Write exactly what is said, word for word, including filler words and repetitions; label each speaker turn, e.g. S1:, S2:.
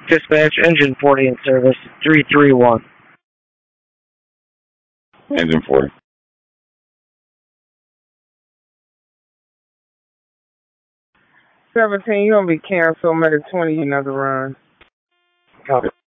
S1: Dispatch, engine forty in service, three three one.
S2: Engine forty.
S3: seventeen, you're going to be canceled. Medic twenty, another run.
S1: Copy.